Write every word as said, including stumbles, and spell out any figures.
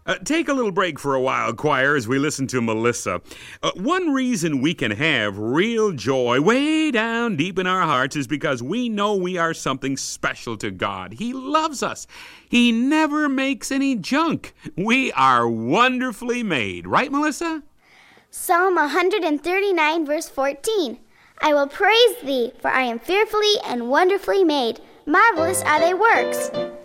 Uh, take a little break for a while, choir, as we listen to Melissa. Uh, one reason we can have real joy way down deep in our hearts is because we know we are something special to God. He loves us. He never makes any junk. We are wonderfully made. Right, Melissa? Psalm one thirty-nine, verse fourteen. I will praise thee, for I am fearfully and wonderfully made. Marvelous are thy works.